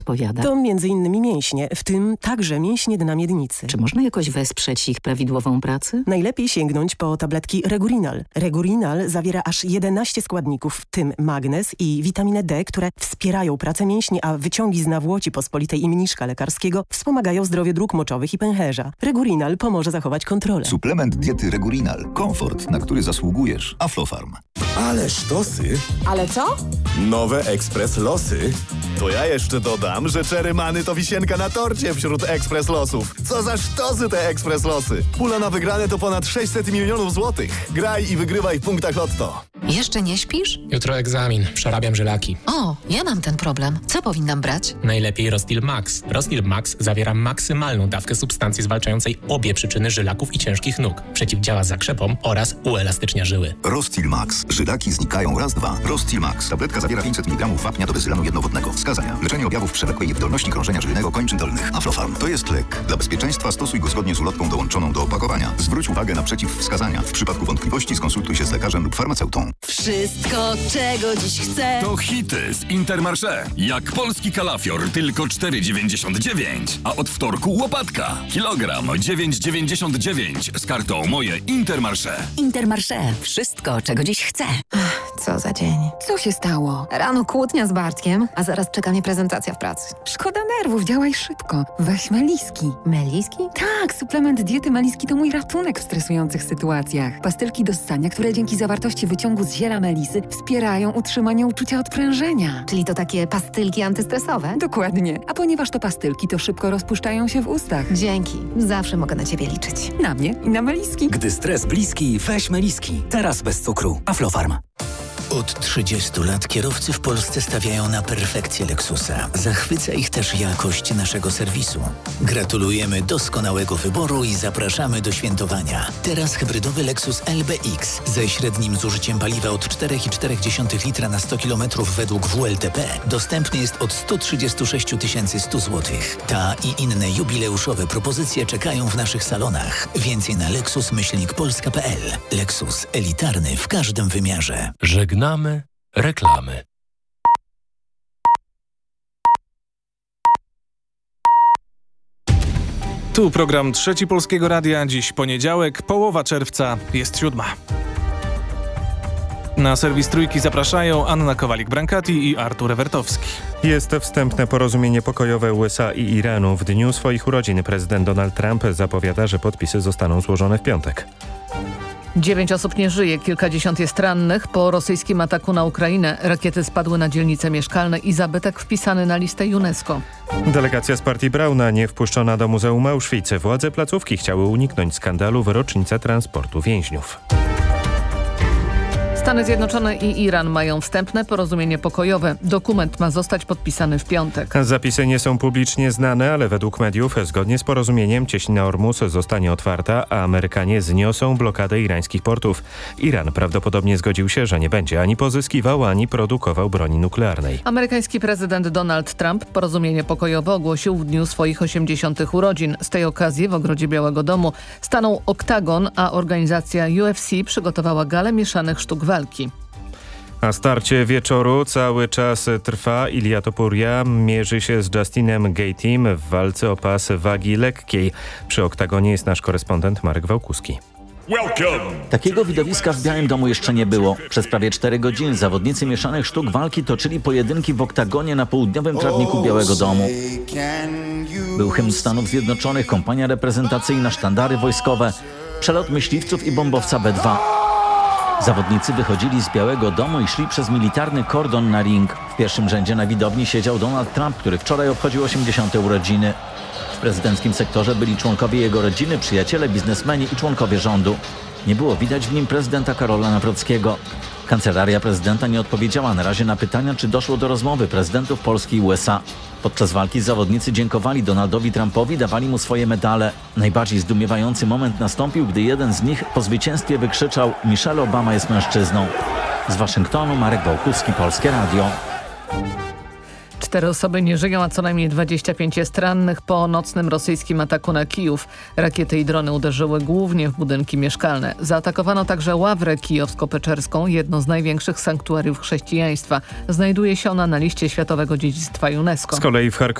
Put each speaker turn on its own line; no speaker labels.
Powiada.
To m.in. mięśnie, w tym także mięśnie dna miednicy.
Czy można jakoś wesprzeć ich prawidłową pracę?
Najlepiej sięgnąć po tabletki Regurinal. Regurinal zawiera aż 11 składników, w tym magnez i witaminę D, które wspierają pracę mięśni, a wyciągi z nawłoci pospolitej i mniszka lekarskiego wspomagają zdrowie dróg moczowych i pęcherza. Regurinal pomoże zachować kontrolę.
Suplement diety Regurinal. Komfort, na który zasługujesz. Aflofarm.
Ale sztosy.
Ale co?
Nowe Ekspres Losy. To ja jeszcze dodam, że Czerymany to wisienka na torcie wśród Ekspres Losów. Co za sztosy te Ekspres Losy. Pula na wygrane to ponad 600 milionów złotych. Graj i wygrywaj w punktach Lotto.
Jeszcze nie śpisz?
Jutro egzamin. Przerabiam żylaki.
O, ja mam ten problem. Co powinnam brać?
Najlepiej Rostil Max. Rostil Max zawiera maksymalną dawkę substancji zwalczającej obie przyczyny żylaków i ciężkich nóg. Przeciwdziała zakrzepom oraz uelastycznia żyły.
Rostil Max. Żylaki znikają raz, dwa. Rostil Max. Tabletka zawiera 500 mg wapnia do bezylanu jednowodnego. Wskazania. Leczenie objawów przewlekłej niewydolności krążenia żylnego kończyn dolnych. Aflofarm. To jest lek. Dla bezpieczeństwa stosuj go zgodnie z ulotką dołączoną do opakowania. Zwróć uwagę na przeciwwskazania. W przypadku wątpliwości skonsultuj się z lekarzem lub farmaceutą.
Wszystko, czego dziś chcę.
To hity z Intermarché. Jak polski kalafior, tylko 4,99. A od wtorku łopatka. Kilogram 9,99. Z kartą Moje Intermarché.
Intermarché. Wszystko, czego dziś chcę.
Co za dzień. Co się stało? Rano kłótnia z Bartkiem, a zaraz czeka mnie prezentacja w pracy.
Szkoda nerwów, działaj szybko. Weź Meliski.
Meliski?
Tak, suplement diety Meliski to mój ratunek w stresujących sytuacjach. Pastylki do ssania, które dzięki zawartości wyciągu z ziela melisy wspierają utrzymanie uczucia odprężenia.
Czyli to takie pastylki antystresowe?
Dokładnie. A ponieważ to pastylki, to szybko rozpuszczają się w ustach.
Dzięki. Zawsze mogę na ciebie liczyć.
Na mnie i na Meliski.
Gdy stres bliski, weź Meliski. Teraz bez cukru. Aflofarm.
Od 30 lat kierowcy w Polsce stawiają na perfekcję Lexusa. Zachwyca ich też jakość naszego serwisu. Gratulujemy doskonałego wyboru i zapraszamy do świętowania. Teraz hybrydowy Lexus LBX ze średnim zużyciem paliwa od 4,4 litra na 100 km według WLTP dostępny jest od 136 100 zł. Ta i inne jubileuszowe propozycje czekają w naszych salonach. Więcej na lexus-polska.pl. Lexus elitarny w każdym wymiarze.
Żegnamy reklamy.
Tu program Trzeci Polskiego Radia. Dziś poniedziałek, połowa czerwca, jest 7. Na serwis Trójki zapraszają Anna Kowalik-Brankati i Artur Ewertowski.
Jest wstępne porozumienie pokojowe USA i Iranu. W dniu swoich urodzin prezydent Donald Trump zapowiada, że podpisy zostaną złożone w piątek.
9 osób nie żyje, kilkadziesiąt jest rannych. Po rosyjskim ataku na Ukrainę rakiety spadły na dzielnice mieszkalne i zabytek wpisany na listę UNESCO.
Delegacja z partii Brauna nie wpuszczona do Muzeum Auschwitz. Władze placówki chciały uniknąć skandalu w rocznicę transportu więźniów.
Stany Zjednoczone i Iran mają wstępne porozumienie pokojowe. Dokument ma zostać podpisany w piątek.
Zapisy nie są publicznie znane, ale według mediów zgodnie z porozumieniem cieśnina Ormus zostanie otwarta, a Amerykanie zniosą blokadę irańskich portów. Iran prawdopodobnie zgodził się, że nie będzie ani pozyskiwał, ani produkował broni nuklearnej.
Amerykański prezydent Donald Trump porozumienie pokojowe ogłosił w dniu swoich 80. urodzin. Z tej okazji w ogrodzie Białego Domu stanął oktagon, a organizacja UFC przygotowała galę mieszanych sztuk walki.
A starcie wieczoru cały czas trwa. Ilia Topuria mierzy się z Justinem Gaethjem w walce o pas wagi lekkiej. Przy oktagonie jest nasz korespondent Marek Wałkuski.
Takiego widowiska w Białym Domu jeszcze nie było. Przez prawie 4 godziny zawodnicy mieszanych sztuk walki toczyli pojedynki w oktagonie na południowym trawniku Białego Domu. Był hymn Stanów Zjednoczonych, kompania reprezentacyjna, sztandary wojskowe, przelot myśliwców i bombowca B-2. Zawodnicy wychodzili z Białego Domu i szli przez militarny kordon na ring. W pierwszym rzędzie na widowni siedział Donald Trump, który wczoraj obchodził 80. urodziny. W prezydenckim sektorze byli członkowie jego rodziny, przyjaciele, biznesmeni i członkowie rządu. Nie było widać w nim prezydenta Karola Nawrockiego. Kancelaria prezydenta nie odpowiedziała na razie na pytania, czy doszło do rozmowy prezydentów Polski i USA. Podczas walki zawodnicy dziękowali Donaldowi Trumpowi, dawali mu swoje medale. Najbardziej zdumiewający moment nastąpił, gdy jeden z nich po zwycięstwie wykrzyczał: Michelle Obama jest mężczyzną. Z Waszyngtonu Marek Wałkuski, Polskie Radio.
4 osoby nie żyją, a co najmniej 25 jest rannych po nocnym rosyjskim ataku na Kijów. Rakiety i drony uderzyły głównie w budynki mieszkalne. Zaatakowano także Ławrę Kijowsko-Peczerską, jedno z największych sanktuariów chrześcijaństwa. Znajduje się ona na liście Światowego Dziedzictwa UNESCO.
Z kolei w